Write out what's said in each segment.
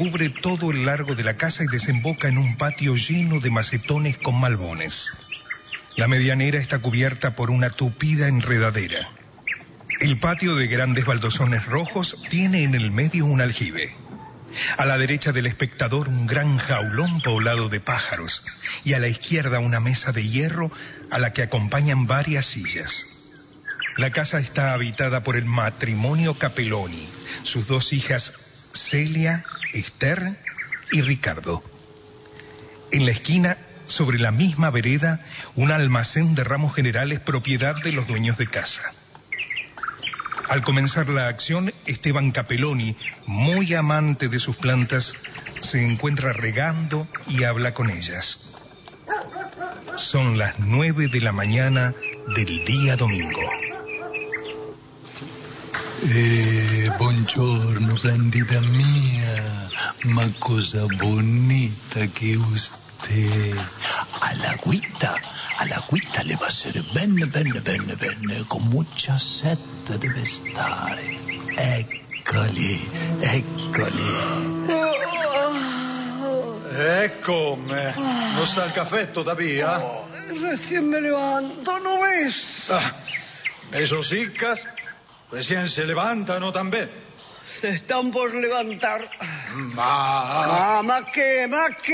cubre todo el largo de la casa y desemboca en un patio lleno de macetones con malbones. La medianera está cubierta por una tupida enredadera. El patio de grandes baldosones rojos tiene en el medio un aljibe. A la derecha del espectador un gran jaulón poblado de pájaros y a la izquierda una mesa de hierro a la que acompañan varias sillas. La casa está habitada por el matrimonio Capelloni, sus dos hijas Celia, Esther y Ricardo. En la esquina, sobre la misma vereda, un almacén de ramos generales propiedad de los dueños de casa. Al comenzar la acción, Esteban Capelloni, muy amante de sus plantas, se encuentra regando y habla con ellas. Son las 9 de la mañana del día domingo. Buongiorno, Blandita mia, ma cosa bonita che usted. Alla agüita le va a ser bene, con mucha sete deve stare. Eccoli. Come? ¿No está el café todavía? Recién me levanto, ¿no ves? Esos hicas recién se levantan, ¿no? También. Se están por levantar. Ma qué.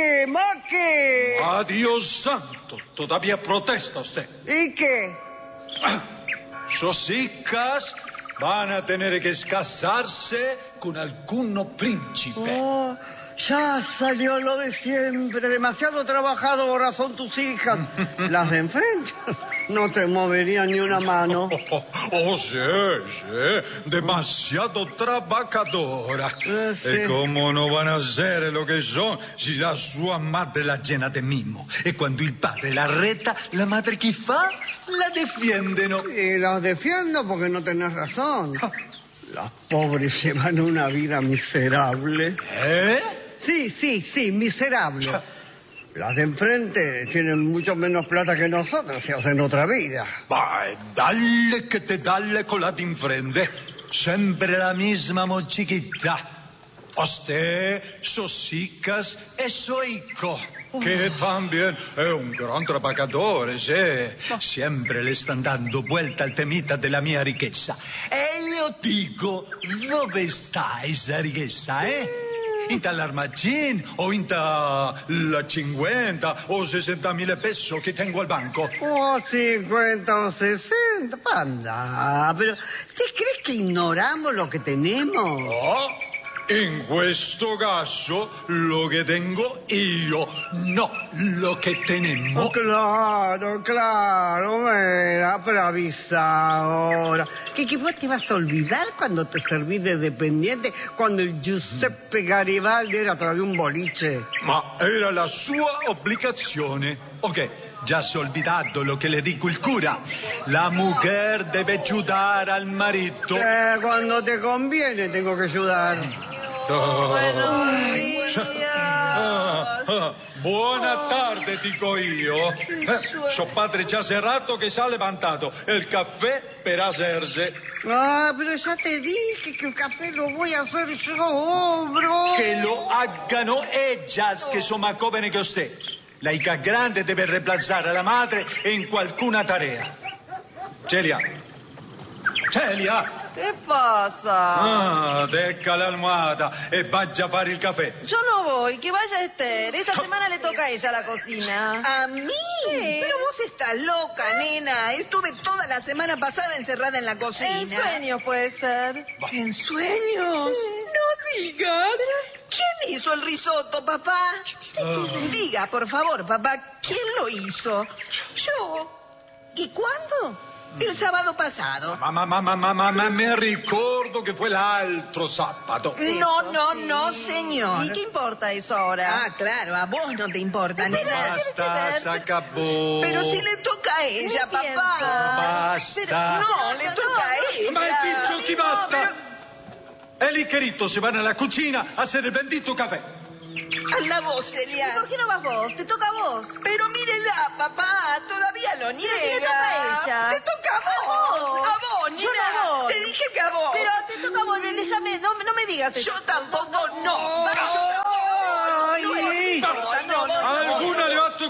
Dios santo, todavía protesta usted. ¿Y qué? Sus hijas van a tener que casarse con alguno príncipe. Ya salió lo de siempre. Demasiado trabajadora son tus hijas. Las de enfrente no te moverían ni una mano. Sí. Demasiado trabajadora. Sí. ¿Y cómo no van a ser lo que son si la sua madre la llena de mimo? Y cuando il padre la reta, la madre che fa? La defiendono. Y las defiendo porque no tenés razón. Las pobres llevan una vida miserable. Sí, miserable. Las de enfrente tienen mucho menos plata que nosotros y hacen otra vida. Dalle che te dalle con la d'infrente. Sempre la misma mochiquita. Usted, sus hijas e su hijo, que también es un gran trabajador, sí. Siempre le están dando vuelta al temita de la mia riqueza. E io dico, dove sta esa riqueza, In dall'armagin o in la 50 o 60.000 pesos que tengo al banco. 50 o 60, panda. Pero, ¿te crees que ignoramos lo que tenemos? In questo caso lo que tengo io, no lo que tenemos. Claro, mira, pero avisa ahora. ¿Que vos te vas a olvidar cuando te servís de dependiente, cuando el Giuseppe Garibaldi era todavía un boliche? Ma era la sua obbligazione. Ok, già si è olvidato lo che le dico il cura. La mujer debe ayudar al marito. Cuando te conviene tengo que ayudar. Buenos días. Buona tarde, dico io. Suo padre già serrato che si ha levantato. Il caffè per hacerse. Pero ya te dije que el café lo voy a hacer yo, bro. Que lo haggano ellas, que son más jóvenes que usted. La hija grande debe reemplazar a la madre en qualcuna tarea. Celia. ¿Qué pasa? Deca la almohada e vaya a fare il caffè. Yo no voy, que vaya Esther. Esta semana le toca a ella la cocina. ¿A mí? Sí. Pero vos estás loca, nena. Estuve toda la semana pasada encerrada en la cocina. En sueños puede ser. ¿En sueños? Sí. No digas. ¿Quién hizo el risotto, papá? Diga, por favor, papá, ¿quién lo hizo? Yo. ¿Y cuándo? El sábado pasado. Ma me ricordo che fu l'altro sabato. No, señor. ¿Y qué importa eso ahora? Claro, a vos no te importa, nena. Basta, se acabó. Pero si le toca a ella, ¿Qué papá. Basta. No, le toca a ella. Ma hai dicho che basta? E lì Cherito se va nella cucina a hacer el bendito café. Anda vos, Celia. ¿Y por qué no vas vos? Te toca a vos. Pero mírela, papá, todavía lo niega. si le toca a ella. Te toca a vos. A vos, Yo nena. no voy. Te dije que a vos. Pero te toca a vos, déjame, no me digas eso. Yo tampoco no. Vamos.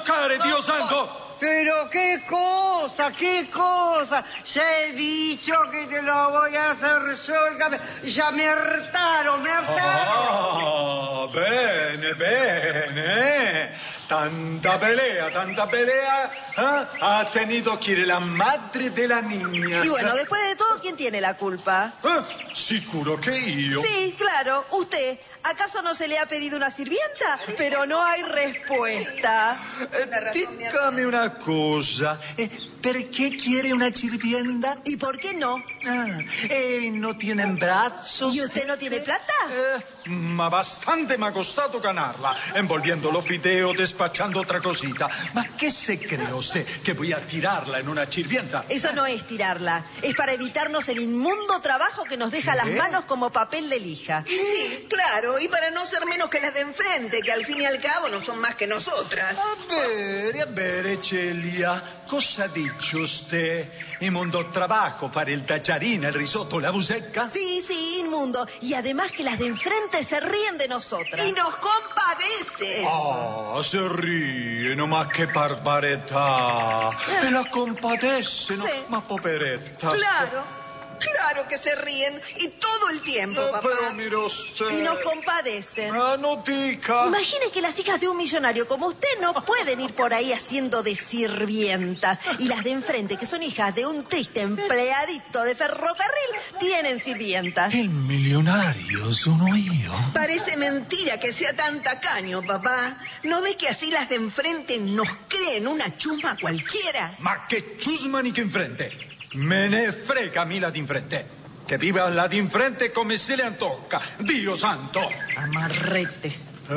toccare, Dio santo! Pero qué cosa, qué cosa. Ya he dicho que te lo voy a hacer yo el café. Ya me hartaron, me hartaron. Ah, bene, bene. Tanta pelea, ¿eh? Ha tenido que ir la madre de la niña. Y bueno, después de todo, ¿quién tiene la culpa? Sicuro que io. Sí, claro, usted. ¿Acaso no se le ha pedido una sirvienta? Pero no hay respuesta. Dígame una cosa. ¿Perché quiere una sirvienta? ¿Y por qué no? ¿No tienen brazos? ¿Y usted no tiene plata? Ma bastante mi ha costato ganarla, envolviendo lo fideo, despachando otra cosita. ¿Ma qué se cree usted? ¿Que voy a tirarla en una sirvienta? Eso no es tirarla. Es para evitarnos el inmundo trabajo que nos deja las manos como papel de lija. Sí, claro, y para no ser menos que las de enfrente, que al fin y al cabo no son más que nosotras. A ver, Celia, cosa ha dicho usted? ¿Inmundo trabajo fare il tagliarino, el risotto, la busecca? Sí, inmundo. Y además que las de enfrente se ríen de nosotras. Y nos compadece. Ah, se ríen, ma che barbarità. E la compadecen, Sí. ma poveretta. Claro que se ríen. Y todo el tiempo, papá. Pero mire usted. Y nos compadecen. No dica. Imagine que las hijas de un millonario como usted no pueden ir por ahí haciendo de sirvientas. Y las de enfrente, que son hijas de un triste empleadito de ferrocarril, tienen sirvientas. El millonario sono io. Parece mentira que sea tan tacaño, papá. ¿No ve que así las de enfrente nos creen una chusma cualquiera? Ma che ciusma ni che in frente. Me ne frega a me la d'infrente. Che viva la d'infrente come se le antocca. Dio santo. Amarrete.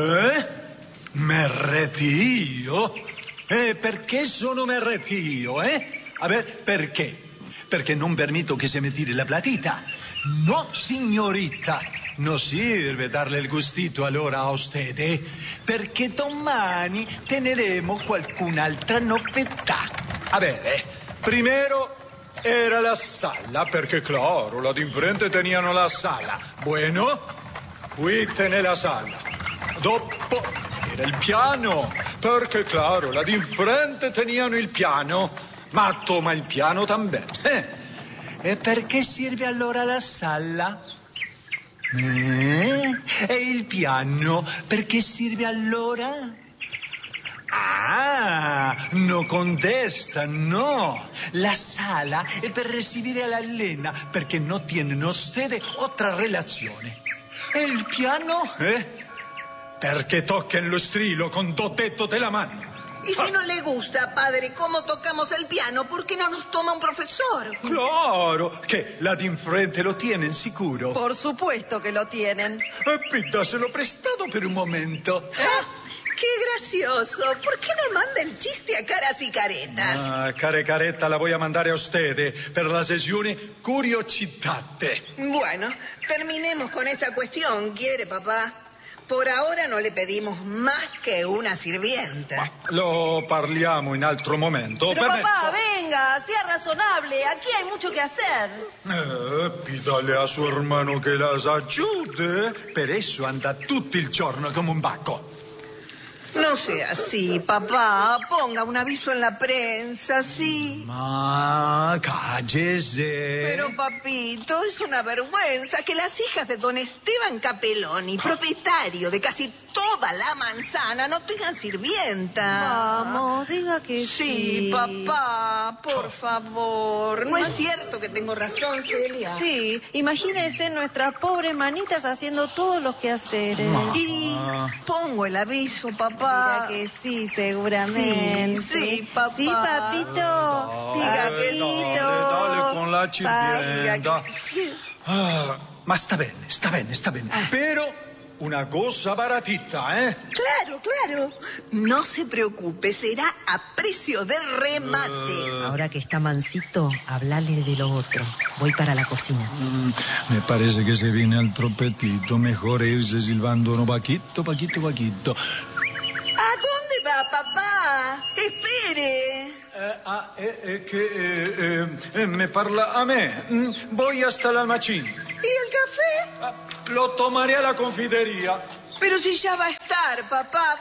Merreti io? Perché sono merreti io, A ver, perché? Perché non permetto che se me tiri la platita. No, signorita. Non sirve darle il gustito allora a usted, perché domani teneremo qualcun'altra novità. A ver, primero era la sala, perché claro, la d'infrente teníano la sala. Bueno, qui tiene la sala. Dopo era il piano, perché claro, la d'infrente teníano il piano, ma toma il piano también. E perché serve allora la sala? E il piano, perché serve allora? Ah, no contesta, no. La sala è per recibire a la Elena, perché non tienen ustedes otra relazione. E il piano, Perché toquen lo strilo con dos dedos de la mano. Y si no le gusta, padre, cómo tocamos el piano, ¿por qué no nos toma un profesor? Claro, que la de enfrente lo tienen sicuro. Por supuesto que lo tienen. Pídaselo prestado per un momento. ¡Qué gracioso! ¿Por qué no manda el chiste a caras y caretas? Careta la voy a mandare a usted per la sessione Curiositate. Bueno, terminemos con esta cuestión, ¿quiere, papá? Por ahora no le pedimos más que una sirvienta. Lo parliamo in altro momento. Pero papá, venga, sea razonable. Aquí hay mucho que hacer. Pídale a su hermano che las ayude. Per eso anda tutto il giorno come un bacco. No sea así, papá. Ponga un aviso en la prensa, sí. Ma cállese. Pero, papito, es una vergüenza que las hijas de don Esteban Capeloni, propietario de casi toda la manzana, no tengan sirvienta. Vamos, diga que sí. Sí, papá, por favor. No es cierto que tengo razón, Celia. Sí, imagínense nuestras pobres manitas haciendo todos los quehaceres. Y pongo el aviso, papá. Dirá que sí, seguramente. Sí, papá. Sí, papito. Diga que sí. Dale con la Diga sirvienta. que sí. Ma sta bene. Pero una cosa baratita, Claro. No se preocupe, será a precio de remate. Ahora que está mansito, hablale de lo otro. Voy para la cocina. Me parece que se viene al trompetito. Mejor irse silbando uno paquito. ¿A dónde va, papá? Espere. me parla a me. Voy hasta l'almacin. ¿Y el café? Lo tomaré a la confiteria. Pero si ya va a estar, papá,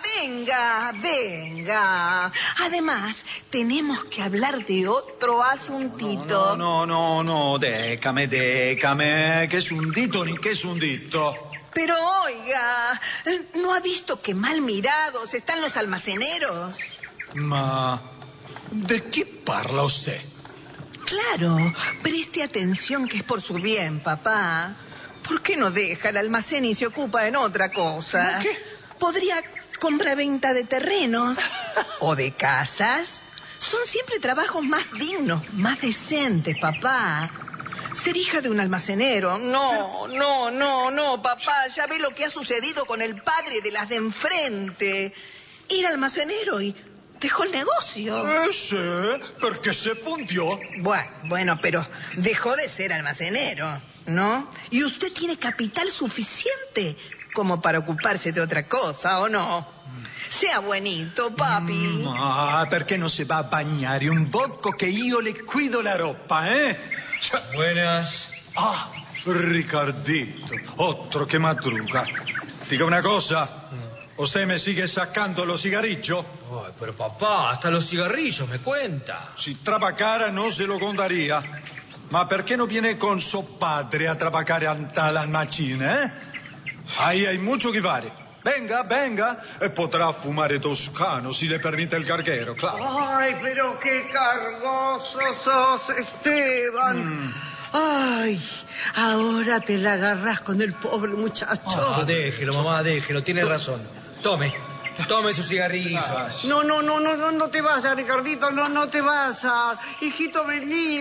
venga. Además, tenemos que hablar de otro asuntito. No, décame, que es un dito ni que es un dito. Pero oiga, ¿no ha visto que mal mirados están los almaceneros? Ma, ¿de qué parla usted? Claro, preste atención que es por su bien, papá. ¿Por qué no deja el almacén y se ocupa en otra cosa? ¿Qué? Podría compra-venta de terrenos o de casas. Son siempre trabajos más dignos, más decentes, papá. Ser hija de un almacenero. No, papá. Ya ve lo que ha sucedido con el padre de las de enfrente. Era almacenero y dejó el negocio. Sí, porque se fundió. Bueno, pero dejó de ser almacenero, ¿no? Y usted tiene capital suficiente como para ocuparse de otra cosa, ¿o no? Sea buenito, papi. Ma, perché non si va a bagnare un poco che io le cuido la ropa, eh? Buenas. Ah, Ricardito, otro que madruga. Diga una cosa, ¿usted me sigue sacando los cigarrillos? Ay, pero papá, hasta los cigarrillos me cuenta. Si trabacara no se lo contaría. Ma perché non viene con suo padre a trabajare al macchina, eh? Ahí hay mucho que fare. Venga, e potrà fumare toscano si le permite el carguero, claro. Ay, pero qué cargoso sos, Esteban. Ay, ahora te la agarrás con el pobre muchacho. Ah, déjelo, mamá, déjelo, tiene razón. Tome sus cigarrillos. No te vas, Ricardito, no te vas. Hijito, vení.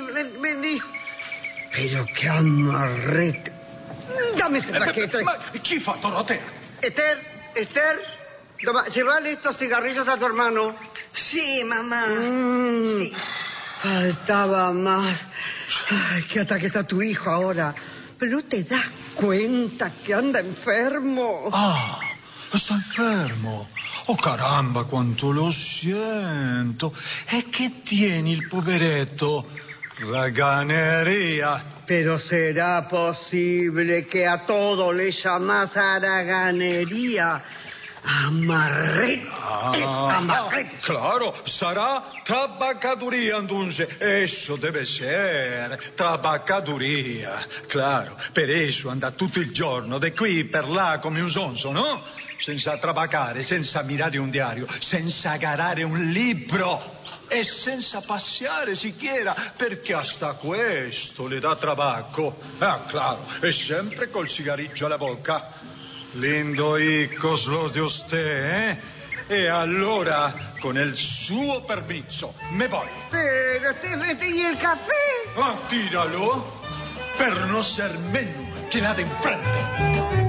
Pero qué amarrete. Dame ese paquete. Ma chi fa Dorotea? Esther, toma, llévale estos cigarrillos a tu hermano. Sí, mamá. Sí. Faltaba más. Ay, qué ataque está tu hijo ahora. Pero ¿no te das cuenta que anda enfermo? Ah, está enfermo. Oh, caramba, quanto lo siento. E che tieni il poveretto? Raganería. Pero será posible que a todo le llamas haraganería. Amarrete. Amarrete. Claro, sarà trabacaduría, entonces. Eso debe ser trabacaduría. Claro, per eso anda tutto il giorno, di qui per là come un sonso, no? Senza trabacare, senza mirare un diario, senza garare un libro. E senza paseare siquiera, perché hasta questo le dà tabacco. Ah, claro, e sempre col cigarrillo alla bocca. Lindo hijos los de usted, eh? E allora, con il suo permesso, me voy. Pero ¿y el café? Ah, tíralo, per no ser menos que la de enfrente.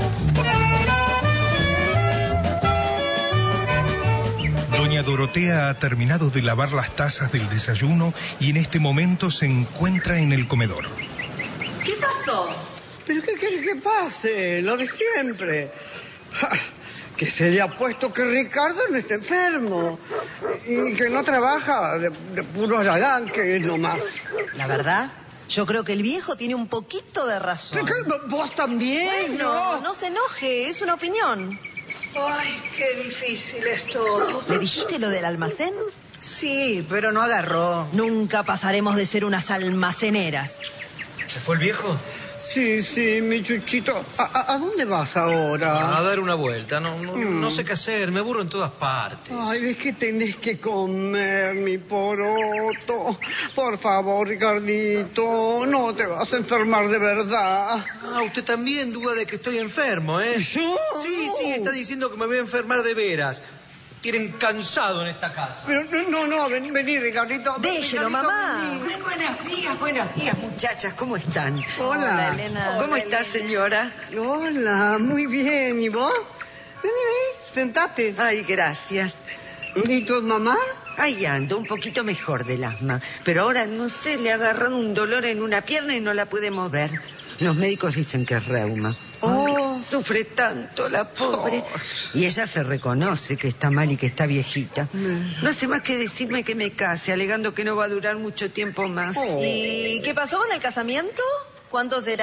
Doña Dorotea ha terminado de lavar las tazas del desayuno y en este momento se encuentra en el comedor. ¿Qué pasó? ¿Pero qué quieres que pase? Lo de siempre. Que se le ha puesto que Ricardo no está enfermo y que no trabaja de puro halagán, que es nomás. La verdad, yo creo que el viejo tiene un poquito de razón. ¿Vos también? No se enoje, es una opinión. Ay, qué difícil es todo. ¿Le dijiste lo del almacén? Sí, pero no agarró. Nunca pasaremos de ser unas almaceneras. ¿Se fue el viejo? Sí, mi chuchito. ¿A dónde vas ahora? A dar una vuelta. No sé qué hacer, me aburro en todas partes. Ay, es que tenés que comer, mi poroto. Por favor, Ricardito, no te vas a enfermar de verdad. Ah, usted también duda de que estoy enfermo, ¿eh? ¿Yo? Sí, está diciendo que me voy a enfermar de veras. Tienen cansado en esta casa. Pero no, vení, Ricardito. Déjelo, mamá. Buenos días, muchachas, ¿cómo están? Hola. Elena. ¿Cómo está, señora? Hola, muy bien. ¿Y vos? Vení, sentate. Ay, gracias. ¿Y tu mamá? Ahí ando, un poquito mejor del asma. Pero ahora, no sé, le ha agarrado un dolor en una pierna y no la puede mover. Los médicos dicen que es reuma. Oh. Sufre tanto la pobre. Y ella se reconoce que está mal y que está viejita. No hace más que decirme que me case, alegando que no va a durar mucho tiempo más. ¿Y qué pasó con el casamiento? ¿Cuánto será?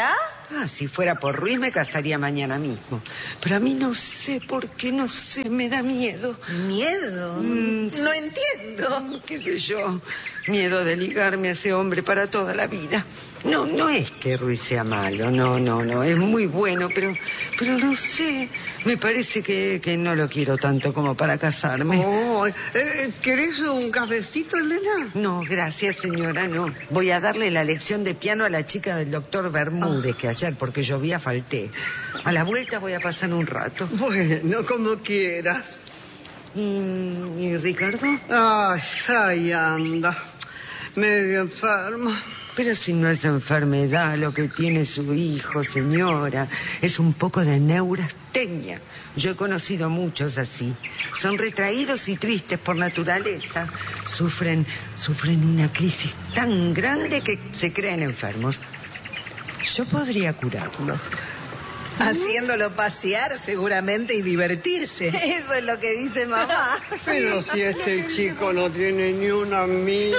Si fuera por Ruiz me casaría mañana mismo. Pero a mí no sé por qué, no sé, me da miedo. ¿Miedo? No entiendo. ¿Qué sé yo? Miedo de ligarme a ese hombre para toda la vida. No es que Ruiz sea malo, no, es muy bueno, pero no sé, me parece que no lo quiero tanto como para casarme. ¿Querés un cafecito, Elena? No, gracias, señora, no. Voy a darle la lección de piano a la chica del doctor Bermúdez, que ayer, porque llovía, falté. A la vuelta voy a pasar un rato. Bueno, como quieras. ¿Y Ricardo? Ahí anda, medio enfermo. Pero si no es enfermedad lo que tiene su hijo, señora, es un poco de neurastenia. Yo he conocido muchos así. Son retraídos y tristes por naturaleza. Sufren una crisis tan grande que se creen enfermos. Yo podría curarlo. Haciéndolo pasear seguramente y divertirse. Eso es lo que dice mamá. Pero si este chico no tiene ni un amigo.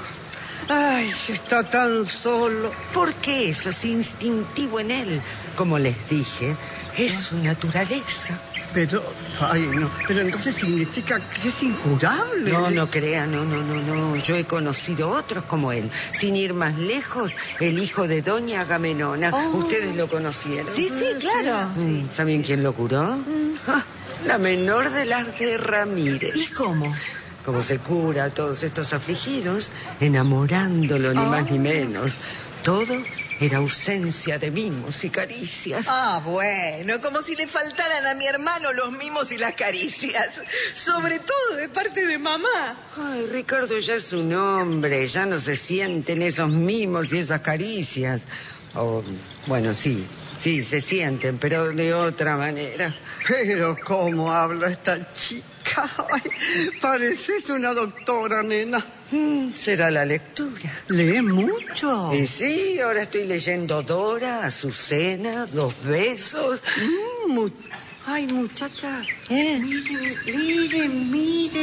Está tan solo. Porque eso es instintivo en él. Como les dije, es su naturaleza. Pero entonces significa que es incurable. No crea, no. Yo he conocido otros como él. Sin ir más lejos, el hijo de doña Agamenona. ¿Ustedes lo conocieron? Sí, claro. ¿Saben quién lo curó? La menor de las de Ramírez. ¿Y cómo? Como se cura a todos estos afligidos, enamorándolo ni más ni menos. Todo era ausencia de mimos y caricias. Bueno, como si le faltaran a mi hermano los mimos y las caricias. Sobre todo de parte de mamá. Ricardo ya es un hombre, ya no se sienten esos mimos y esas caricias. Bueno, sí, se sienten, pero de otra manera. Pero cómo habla esta chica. Pareces una doctora, nena. Será la lectura. ¿Lee mucho? Sí, ahora estoy leyendo Dora, Azucena, Dos Besos. Ay, muchacha. Miren.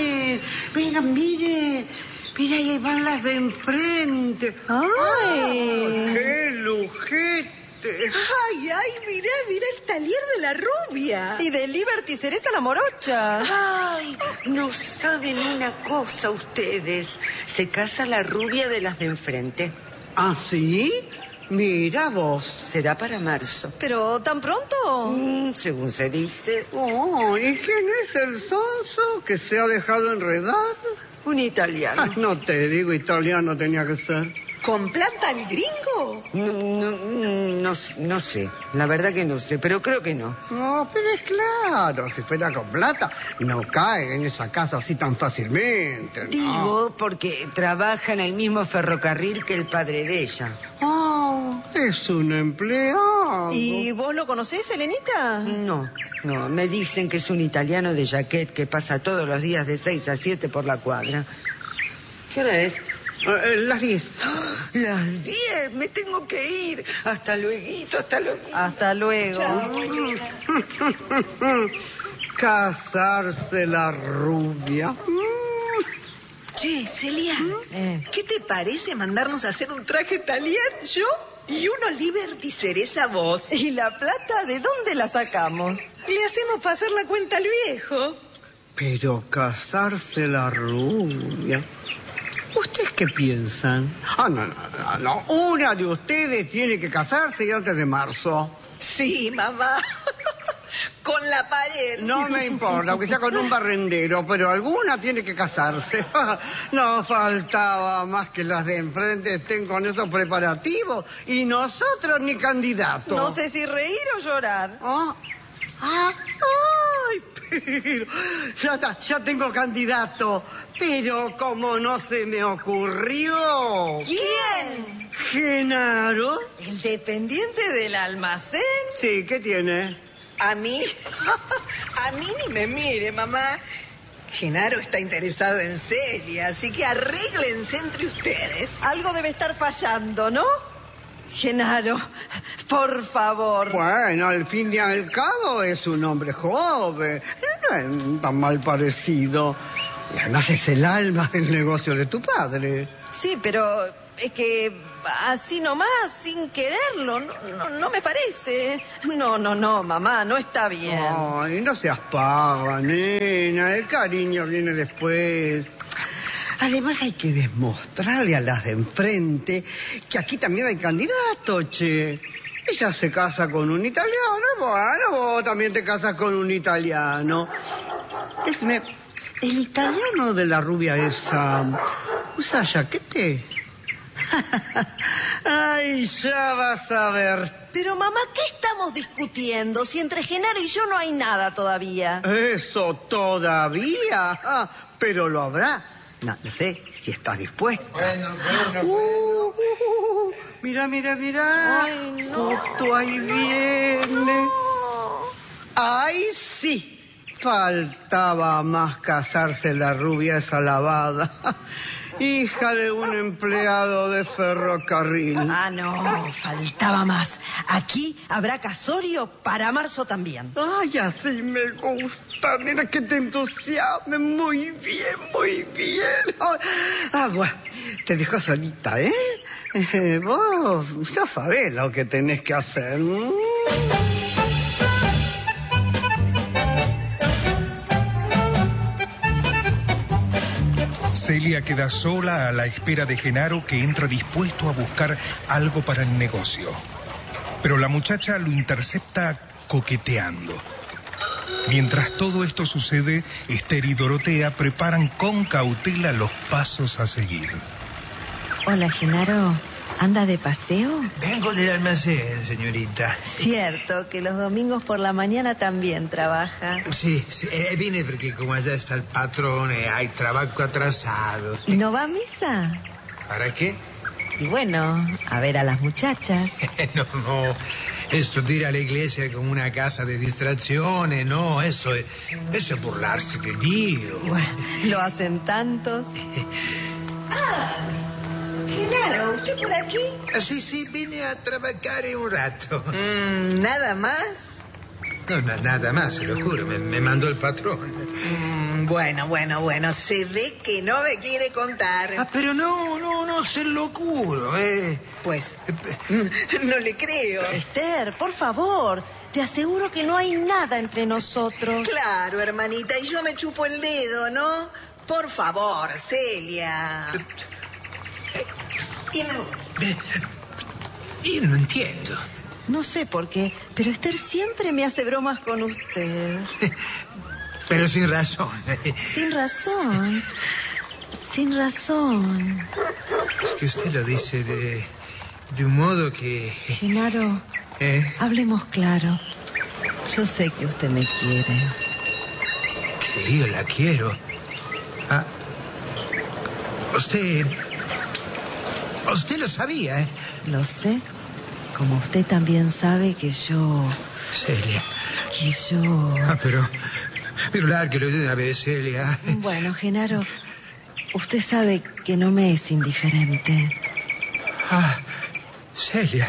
Mira, ahí van las de enfrente. ¡Qué lujete! Mirá el taller de la rubia. Y de Liberty Cereza la morocha. No saben una cosa ustedes. Se casa la rubia de las de enfrente. ¿Ah, sí? Mira vos. Será para marzo. ¿Pero tan pronto? Según se dice. ¿Y quién es el sonso que se ha dejado enredar? Un italiano. No te digo, italiano tenía que ser. ¿Con plata al gringo? No sé. La verdad que no sé, pero creo que no. No, pero es claro, si fuera con plata, no cae en esa casa así tan fácilmente, ¿no? Digo, porque trabaja en el mismo ferrocarril que el padre de ella. Es un empleado. ¿Y vos lo conocés, Elenita? No, me dicen que es un italiano de jaquet que pasa todos los días de 6 a 7 por la cuadra. ¿Qué hora es? Las 10. Las 10, me tengo que ir. Hasta luego. Hasta luego. Casarse la rubia. Che, Celia, ¿qué te parece mandarnos a hacer un traje Talier, yo y uno Liberty Cereza vos? ¿Y la plata de dónde la sacamos? Le hacemos pasar la cuenta al viejo. Pero casarse la rubia. ¿Ustedes qué piensan? No. Una de ustedes tiene que casarse y antes de marzo. Sí, mamá. Con la pared. No me importa, aunque sea con un barrendero, pero alguna tiene que casarse. No faltaba más que las de enfrente estén con esos preparativos y nosotros ni candidatos. No sé si reír o llorar. Pero ya tengo candidato, pero como no se me ocurrió. ¿Quién? Genaro. ¿El dependiente del almacén? Sí, ¿qué tiene? ¿A mí? A mí ni me mire, mamá. Genaro está interesado en Celia, así que arréglense entre ustedes. Algo debe estar fallando, ¿no? Genaro, por favor. Bueno, al fin y al cabo es un hombre joven. No es tan mal parecido. Y además es el alma del negocio de tu padre. Sí, pero es que así nomás, sin quererlo, no me parece. No, mamá, no está bien. Ay, no seas pava, nena. El cariño viene después. Además hay que demostrarle a las de enfrente que aquí también hay candidato, che. Ella se casa con un italiano, bueno, vos también te casas con un italiano. Decime, ¿el italiano de la rubia esa usa jaquete? Ay, ya vas a ver. Pero mamá, ¿qué estamos discutiendo? Si entre Genaro y yo no hay nada todavía. ¿Eso todavía? Pero lo habrá. No sé si estás dispuesta. Bueno. Mira. Ay, no. Justo ahí viene. ¡Ay, sí! Faltaba más casarse la rubia esa lavada. Hija de un empleado de ferrocarril. Ah, no, faltaba más. Aquí habrá casorio para marzo también. Ay, así me gusta. Mira que te entusiasme. Muy bien. Bueno, te dejo solita, ¿eh? Vos ya sabés lo que tenés que hacer. Celia queda sola a la espera de Genaro, que entra dispuesto a buscar algo para el negocio. Pero la muchacha lo intercepta coqueteando. Mientras todo esto sucede, Esther y Dorotea preparan con cautela los pasos a seguir. Hola, Genaro. ¿Anda de paseo? Vengo del almacén, señorita. Cierto, que los domingos por la mañana también trabaja. Sí, vine porque como allá está el patrón, hay trabajo atrasado. ¿Y no va a misa? ¿Para qué? Y bueno, a ver a las muchachas. No. Esto de ir a la iglesia como una casa de distracciones, no, eso es burlarse de Dios. Bueno, lo hacen tantos. Genaro, ¿usted por aquí? Sí, vine a trabajar un rato. ¿Nada más? No, nada más, se lo juro, me mandó el patrón. Bueno, se ve que no me quiere contar. Pero no, se lo juro, Pues, no le creo. Esther, por favor, te aseguro que no hay nada entre nosotros. Claro, hermanita, y yo me chupo el dedo, ¿no? Por favor, Celia. Y no entiendo. No sé por qué, pero Esther siempre me hace bromas con usted. Pero sin razón. Sin razón. Es que usted lo dice de un modo que... Genaro, hablemos claro. Yo sé que usted me quiere. Que yo la quiero. Usted lo sabía, ¿eh? Lo sé. Como usted también sabe que yo... Celia. Que yo... Pero lárguelo de una vez, Celia. Bueno, Genaro, usted sabe que no me es indiferente. Celia.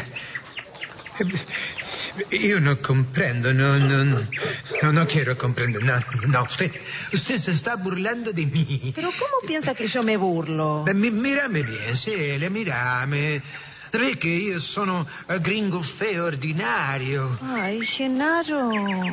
Yo no comprendo, no quiero comprender. No, usted se está burlando de mí. ¿Pero cómo piensa que yo me burlo? Mírame bien, Celia, mírame. Ve che io sono gringo feo ordinario. Ay, Genaro.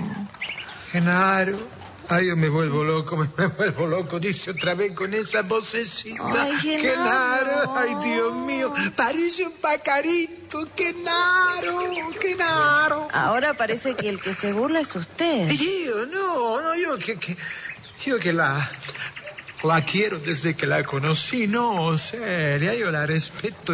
Ay, yo me vuelvo loco, dice otra vez con esa vocecita. Ay, Genaro. Ay, Dios mío, parece un pajarito, Genaro. Ahora parece que el que se burla es usted. Yo que la quiero desde que la conocí, no, Celia, yo la respeto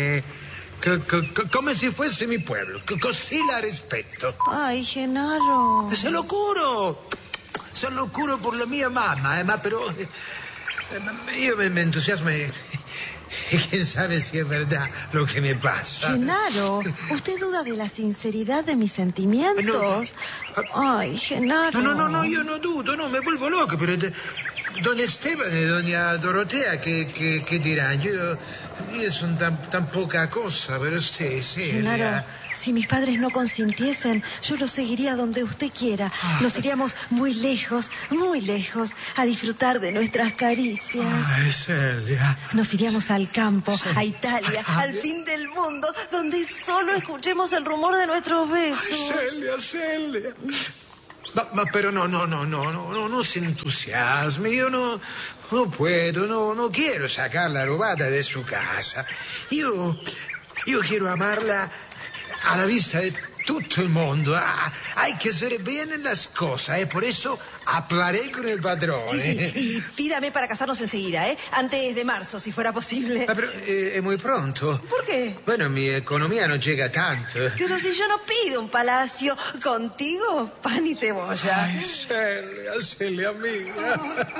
come se fosse mi pueblo, così la rispetto. Ay, Genaro. Se lo juro por la mia mamma, ma però io me entusiasmo e quién sabe si es verdad lo que me pasa. Genaro, ¿usted duda de la sinceridad de mis sentimientos? Ay, Genaro. No, yo no dudo, no, me vuelvo loco, pero Don Esteban y doña Dorotea, ¿qué dirán? Ellos son tan poca cosa, pero usted, Celia... Genaro, si mis padres no consintiesen, yo los seguiría donde usted quiera. Nos iríamos muy lejos, a disfrutar de nuestras caricias. Ay, Celia. Nos iríamos al campo, a Italia, al fin del mundo, donde solo escuchemos el rumor de nuestros besos. Ay, Celia. Pero no se entusiasme. Yo no puedo, no quiero sacarla robada de su casa. Yo quiero amarla a la vista de todo el mundo. Hay que hacer bien las cosas, por eso hablaré con el padrón. Sí, y pídame para casarnos enseguida, antes de marzo, si fuera posible. Pero es muy pronto. ¿Por qué? Bueno, mi economía no llega tanto. Pero si yo no pido un palacio, contigo, pan y cebolla. Ay, Celia, amiga.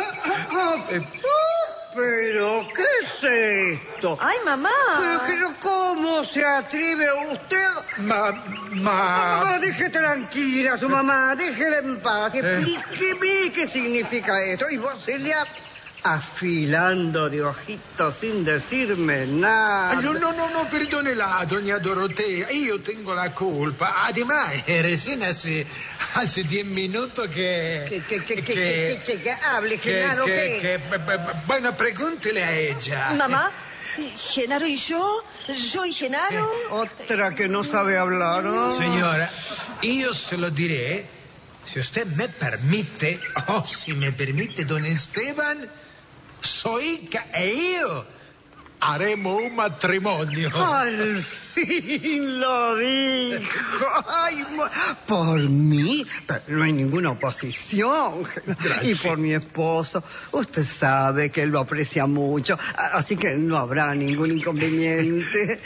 ¿Pero qué es esto? ¡Ay, mamá! Pero ¿cómo se atreve usted? Mamá, deje tranquila a su mamá, déjela en paz. Explíqueme qué significa esto. Y vos, Celia, afilando de ojitos sin decirme nada. No, perdónela, doña Dorotea. Yo tengo la culpa. Además, recién hace 10 minutos que hable, Genaro, ¿qué? Bueno, pregúntele a ella. Mamá, ¿Genaro y yo? ¿Yo y Genaro? Otra que no sabe hablar, ¿no? Señora, yo se lo diré, si usted me permite, si me permite, don Esteban, Zoica e yo haremos un matrimonio. Al fin lo dijo. Ay, por mí no hay ninguna oposición. Gracias. Y por mi esposo, usted sabe que él lo aprecia mucho, así que no habrá ningún inconveniente.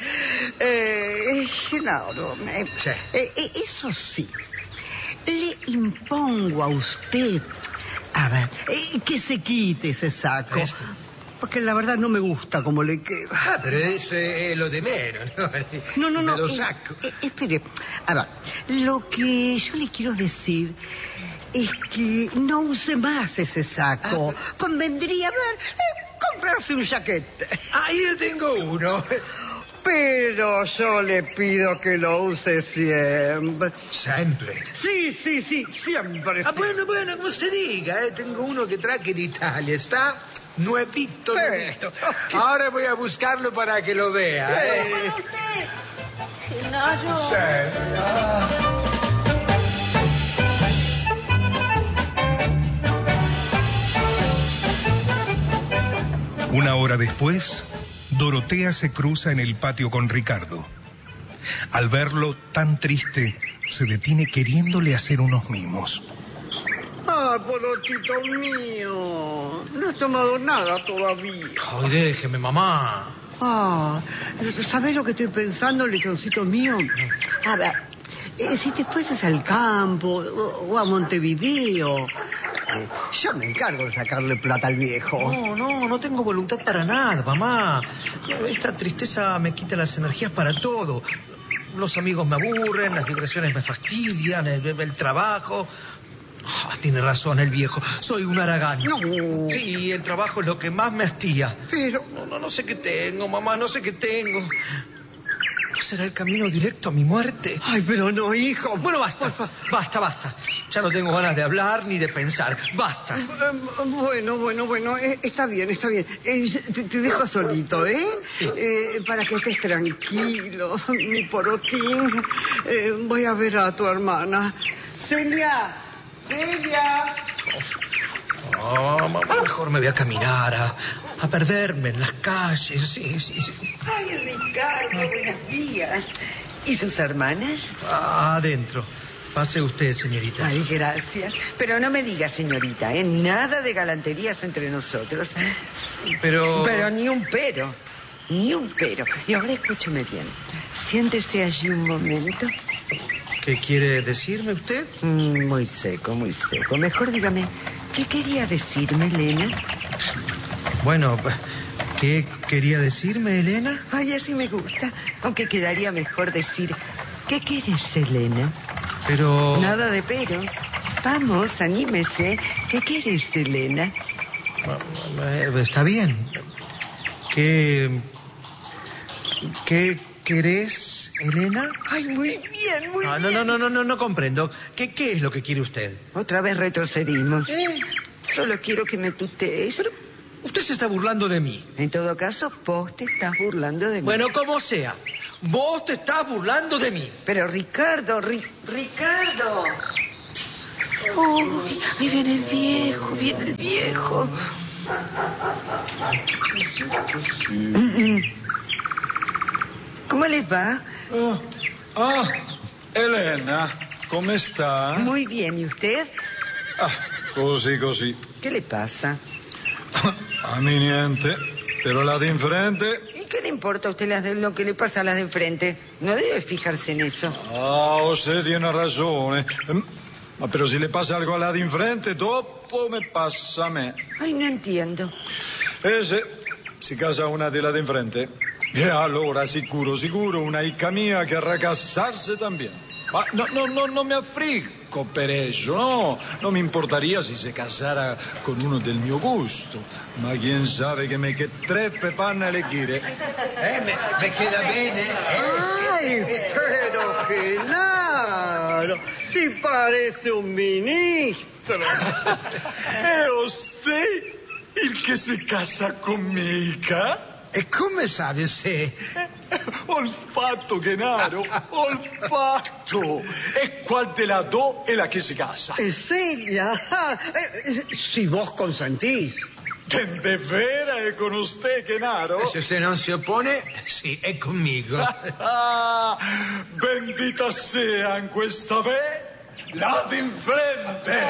Genaro, Sí. Eso sí, le impongo a usted, a ver, que se quite ese saco. Porque la verdad no me gusta cómo le queda. Pero eso es lo de menos, ¿no? No. Me lo saco. Espere. A ver, lo que yo le quiero decir es que no use más ese saco. Convendría, a ver, comprarse un chaquete. Yo tengo uno. Pero yo le pido que lo use siempre. ¿Siempre? Sí, siempre. Bueno, como usted diga, tengo uno que traje de Italia, está nuevito. Ahora voy a buscarlo para que lo vea. ¿Para usted? Genaro. Una hora después, Dorotea se cruza en el patio con Ricardo. Al verlo tan triste, se detiene queriéndole hacer unos mimos. Porotito mío, no has tomado nada todavía. Ay, déjeme, mamá. ¿Sabés lo que estoy pensando, lechoncito mío? A ver, si te fueses al campo o a Montevideo, yo me encargo de sacarle plata al viejo. No tengo voluntad para nada, mamá. Esta tristeza me quita las energías para todo. Los amigos me aburren, las diversiones me fastidian, el trabajo. Tiene razón el viejo, soy un haragán. No. Sí, el trabajo es lo que más me hastía. Pero... No sé qué tengo, mamá, no sé qué tengo. ¿No será el camino directo a mi muerte? Ay, pero no, hijo. Bueno, basta. Ya no tengo ganas de hablar ni de pensar. Basta. Bueno, está bien. Te dejo solito, para que estés tranquilo, mi porotín. Voy a ver a tu hermana. Celia. Mamá, mejor me voy a caminar, a perderme en las calles. Sí. Ay, Ricardo, buenos días. ¿Y sus hermanas? Adentro. Pase usted, señorita. Ay, gracias. Pero no me diga, señorita, nada de galanterías entre nosotros. Pero ni un pero. Y ahora escúcheme bien. Siéntese allí un momento. ¿Qué quiere decirme usted? Muy seco. Mejor dígame, ¿qué quería decirme, Elena? Bueno, ¿qué quería decirme, Elena? Ay, así me gusta. Aunque quedaría mejor decir, ¿qué quieres, Elena? Pero... Nada de peros. Vamos, anímese. ¿Qué quieres, Elena? Está bien. ¿Qué querés, Elena? Ay, muy bien, muy bien. No comprendo. ¿Qué es lo que quiere usted? Otra vez retrocedimos. Solo quiero que me tutees. Pero usted se está burlando de mí. En todo caso, vos te estás burlando de mí. Bueno, como sea. Vos te estás burlando de mí. Pero Ricardo, Ricardo. Uy, ahí viene el viejo. ¿Cómo les va? Elena, come sta? Muy bien, ¿y usted? Così. ¿Qué le pasa? A mí niente, pero la de enfrente... ¿Y qué le importa a usted lo que le pasa a las de enfrente? No debe fijarse en eso. Usted tiene ragione. Ma però se le passa algo a la di enfrente, dopo me passa a me. Ay, no entiendo. Se si casa una de la de enfrente, e allora sicuro, una hija mía querrá casarse también. Ma no me affrico per eso, no. No me importaría si se casara con uno del mio gusto. Ma quién sabe che treffe fanno a elegire. Me queda bene. Ay, pero claro, si parece un ministro. ¿Es usted el que se casa con mi hija? E come sabe se? Olfatto, Genaro, olfatto. E qual de las dos es la que se casa? Es ella. Si vos consentís. ¿De veras es con usted, Genaro? Se usted non si oppone, sì, è conmigo. Bendita sean questa vez la de enfrente.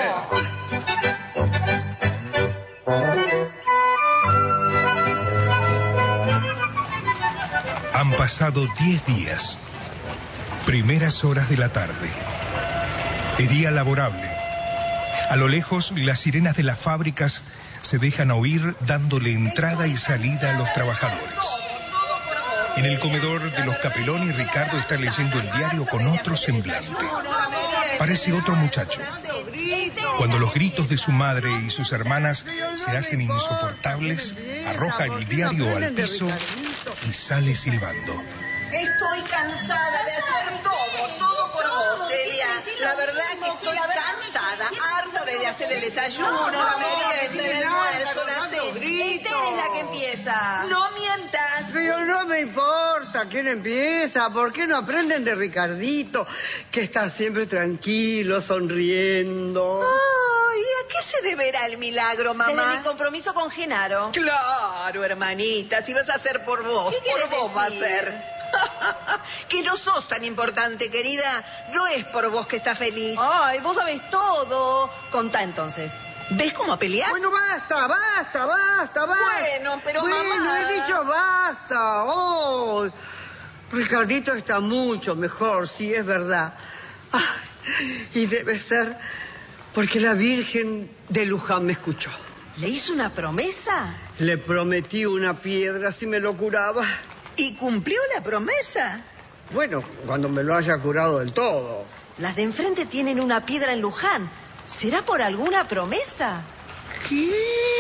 Han pasado 10 días. Primeras horas de la tarde. Es día laborable. A lo lejos, las sirenas de las fábricas se dejan oír dándole entrada y salida a los trabajadores. En el comedor de los Capeloni, Ricardo está leyendo el diario con otro semblante. Parece otro muchacho. Cuando los gritos de su madre y sus hermanas se hacen insoportables, arroja el diario al piso y sale silbando. Estoy cansada de hacer todo por vos, Celia. La verdad que estoy cansada, harta de hacer el desayuno, la merienda, el almuerzo, la cena. Esther es la que empieza. No mientas. Pero no me importa quién empieza. ¿Por qué no aprenden de Ricardito, que está siempre tranquilo, sonriendo? Ay, ¿a qué se deberá el milagro, mamá? Desde mi compromiso con Genaro. Claro, hermanita, si vas a hacer por vos, ¿Qué quieres por vos va a decir? ser. Que no sos tan importante, querida. No es por vos que estás feliz. Ay, vos sabés todo. Contá entonces. ¿Ves cómo peleás? Bueno, basta. Bueno, pero mamá... he dicho basta. Oh, Ricardito está mucho mejor, sí, es verdad. Ay, y debe ser porque la Virgen de Luján me escuchó. ¿Le hizo una promesa? Le prometí una piedra si me lo curaba. ¿Y cumplió la promesa? Bueno, cuando me lo haya curado del todo. Las de enfrente tienen una piedra en Luján. ¿Será por alguna promesa? ¿Qué?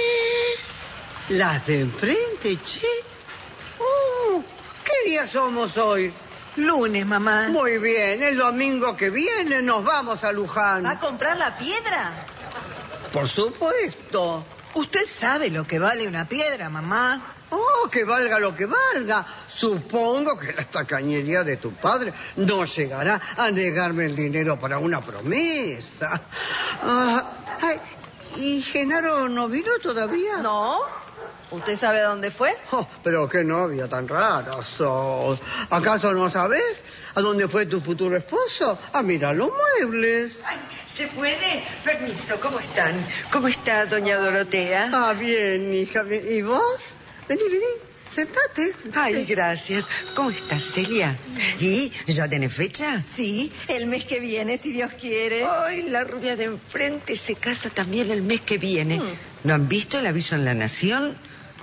¿Las de enfrente, che? ¿Qué día somos hoy? Lunes, mamá. Muy bien, el domingo que viene nos vamos a Luján. ¿Va a comprar la piedra? Por supuesto. Usted sabe lo que vale una piedra, mamá. Oh, que valga lo que valga. Supongo que la tacañería de tu padre no llegará a negarme el dinero para una promesa. ¿Y Genaro no vino todavía? No. ¿Usted sabe a dónde fue? Oh, pero qué novia tan rara sos. ¿Acaso no sabes a dónde fue tu futuro esposo? A mirar los muebles. Ay, ¿se puede? Permiso, ¿cómo están? ¿Cómo está doña Dorotea? Bien, hija. ¿Y vos? Vení, sentate. Ay, gracias. ¿Cómo estás, Celia? ¿Y ya tenés fecha? Sí, el mes que viene, si Dios quiere. Ay, la rubia de enfrente se casa también el mes que viene. ¿No han visto el aviso en La Nación?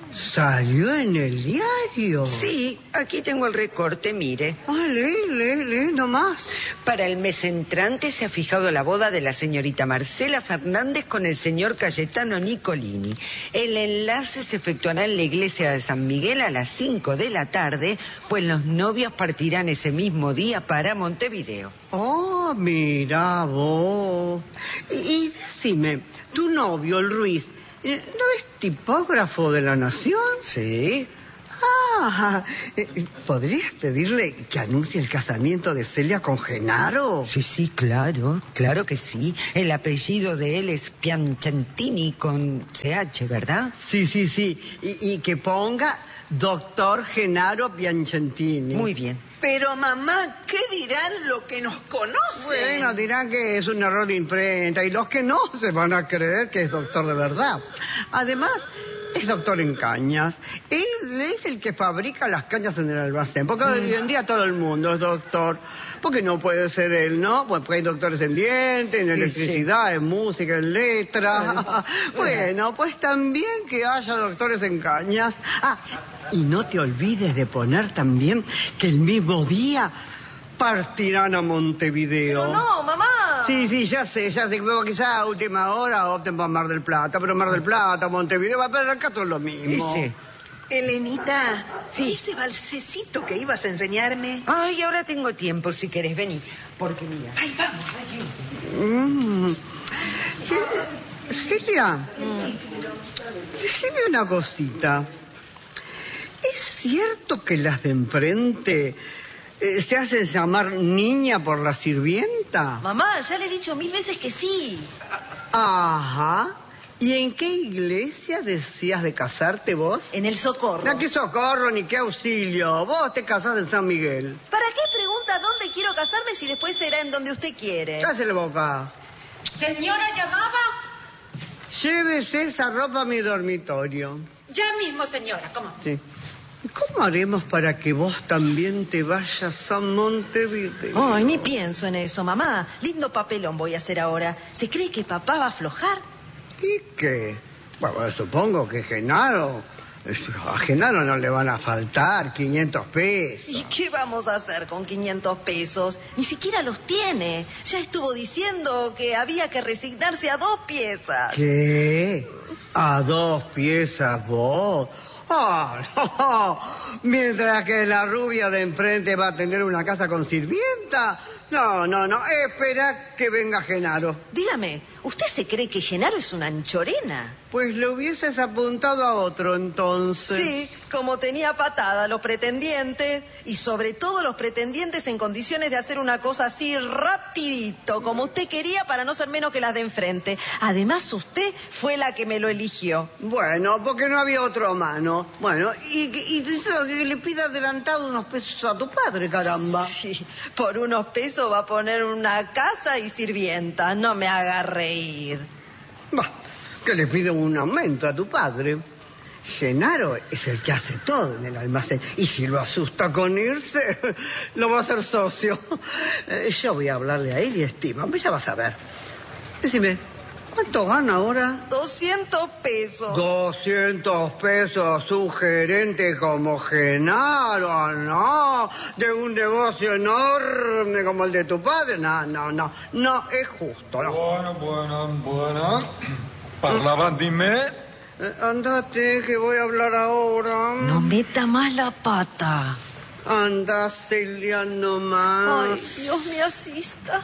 ¿Salió en el diario? Sí, aquí tengo el recorte, mire. Ah, lee nomás. Para el mes entrante se ha fijado la boda de la señorita Marcela Fernández con el señor Cayetano Nicolini. El enlace se efectuará en la iglesia de San Miguel a las 5 de la tarde, pues los novios partirán ese mismo día para Montevideo. Oh, mira vos. Y decime, tu novio, el Ruiz, ¿no es tipógrafo de La Nación? Sí. Ah, ¿podrías pedirle que anuncie el casamiento de Celia con Genaro? Sí, claro que sí. El apellido de él es Piacentini con CH, ¿verdad? Sí. Y que ponga doctor Genaro Piacentini. Muy bien. Pero, mamá, ¿qué dirán los que nos conocen? Bueno, dirán que es un error de imprenta y los que no se van a creer que es doctor de verdad. Además, es doctor en cañas. Él es el que fabrica las cañas en el almacén. Porque hoy en día todo el mundo es doctor. Porque no puede ser él, ¿no? Pues porque hay doctores en dientes, en electricidad, en música, en letras. Bueno, pues también que haya doctores en cañas. Ah, y no te olvides de poner también que el mismo día partirán a Montevideo. Pero no, mamá. Sí, ya sé, pero quizá a última hora opten por Mar del Plata, pero Mar del Plata, Montevideo, va a perder acá todo lo mismo. Sí. Elenita, ese balsecito que ibas a enseñarme. Ay, ahora tengo tiempo, si querés, vení. Porque mira. Ay, vamos, Celia, decime una cosita. ¿Es cierto que las de enfrente se hacen llamar niña por la sirvienta? Mamá, ya le he dicho 1000 veces que sí. Ajá. ¿Y en qué iglesia decías de casarte vos? En el Socorro. No, qué socorro ni qué auxilio. Vos te casás en San Miguel. ¿Para qué pregunta dónde quiero casarme si después será en donde usted quiere? Cállate la boca. ¿Señora llamaba? Llévese esa ropa a mi dormitorio. Ya mismo, señora, ¿cómo? Sí. ¿Y cómo haremos para que vos también te vayas a Montevideo? Ay, ni pienso en eso, mamá. Lindo papelón voy a hacer ahora. ¿Se cree que papá va a aflojar? ¿Y qué? Bueno, supongo que Genaro... A Genaro no le van a faltar 500 pesos. ¿Y qué vamos a hacer con 500 pesos? Ni siquiera los tiene. Ya estuvo diciendo que había que resignarse a 2 piezas. ¿Qué? ¿A 2 piezas vos? ¡Ah, no! Mientras que la rubia de enfrente va a tener una casa con sirvienta. No. Espera que venga Genaro. Dígame, ¿usted se cree que Genaro es una anchorena? Pues le hubieses apuntado a otro entonces. Sí, como tenía patada los pretendientes, y sobre todo los pretendientes en condiciones de hacer una cosa así rapidito, como usted quería, para no ser menos que las de enfrente. Además, usted fue la que me lo eligió. Bueno, porque no había otro a mano. Bueno, y que le pida adelantado unos pesos a tu padre, caramba. Sí, por unos pesos va a poner una casa y sirvienta. No me haga reír. Bah, que le pida un aumento a tu padre. Genaro es el que hace todo en el almacén. Y si lo asusta con irse, lo va a hacer socio. Yo voy a hablarle a él y estima. Ya vas a ver. Decime, ¿cuánto gana ahora? 200 pesos. 200 pesos, su gerente como Genaro, no, de un negocio enorme como el de tu padre, no es justo, no. Bueno. ¿Parlaban de me? Andate, que voy a hablar ahora. No meta más la pata. Anda, Celia, nomás. Ay, Dios me asista.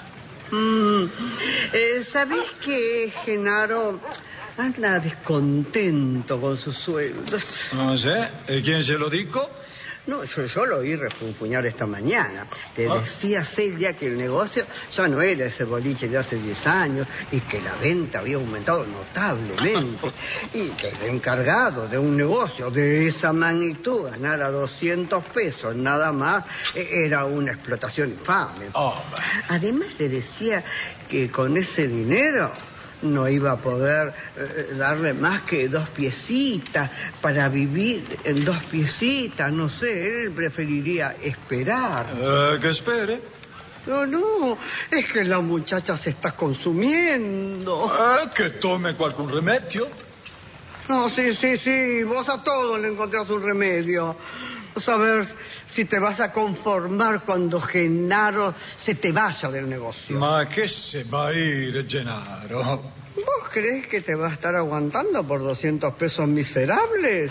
¿Sabés que Genaro anda descontento con sus sueldos? No sé. ¿Quién se lo dijo? No, yo lo oí refunfuñar esta mañana. Te decía Celia que el negocio ya no era ese boliche de hace 10 años y que la venta había aumentado notablemente y que el encargado de un negocio de esa magnitud ganara 200 pesos nada más era una explotación infame. Además le decía que con ese dinero no iba a poder darle más que 2 piecitas para vivir en 2 piecitas, no sé, él preferiría esperar. Que espere. No, es que la muchacha se está consumiendo. Que tome algún remedio. No, sí, vos a todo le encontrás un remedio. A ver si te vas a conformar cuando Genaro se te vaya del negocio. Ma che se va a ir, Gennaro? ¿Vos crees que te va a estar aguantando por 200 pesos miserables?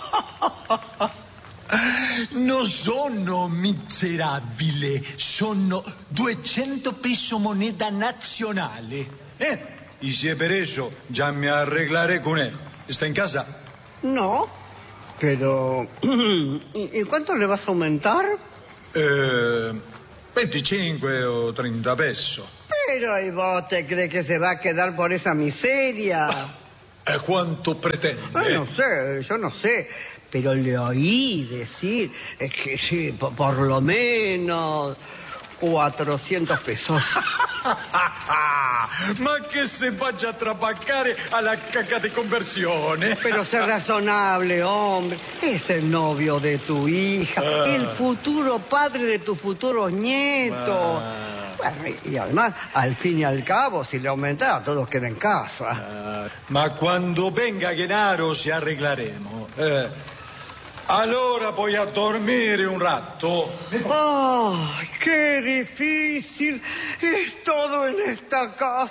Non sono miserabile, sono 200 pesos moneda nazionale. Y si es por eso, ya me arreglaré con él. ¿Está en casa? No, pero... ¿Y cuánto le vas a aumentar? 25 o 30 pesos. Pero ¿y vos te crees que se va a quedar por esa miseria? ¿Cuánto pretende? Yo no sé, pero le oí decir que sí, por lo menos 400 pesos. Ma che se vaya a trabajare alla caca de conversione. Pero sé razonable, hombre. Es el novio de tu hija, el futuro padre de tus futuros nietos. Bueno, y además, al fin y al cabo, si le aumentara, todos quedan en casa. Ma cuando venga Gennaro si arreglaremo. Allora voy a dormire un rato. ¡Ay, qué difícil es todo en esta casa!